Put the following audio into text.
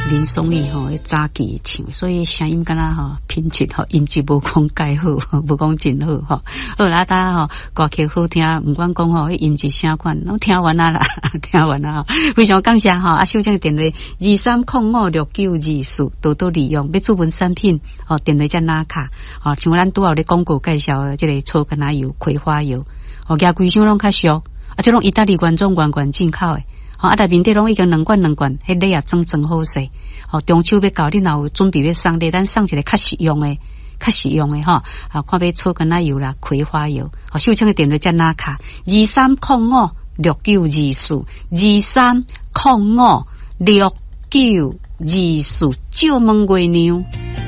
林松义吼，早期唱，所以声音敢若吼品质吼音质无讲介好，无讲真好吼。好啦，大家吼歌曲好听，唔管讲吼音质啥款，拢听完啦，听完啦吼。非常感谢吼，秀珍电话23056924，多多利用。要注文产品吼，电话才拿卡。吼，像咱拄好咧广告介绍的这个草根油、葵花油，吼，价贵上拢较俗，这拢意大利原装进口的。好，内面底拢已经两罐，迄礼也装好势。好，中秋要到，你若有准备要送的，咱送一个较实用的哈。啊，看要草根油啦，葵花油。好，秀清的电话才拿卡23056924，23056924，借问月娘。